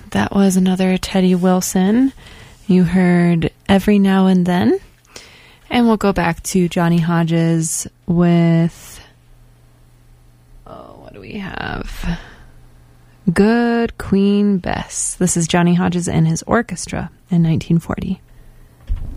that was another Teddy Wilson. You heard Every Now and Then. And we'll go back to Johnny Hodges with, what do we have? Good Queen Bess. This is Johnny Hodges and his orchestra in 1940.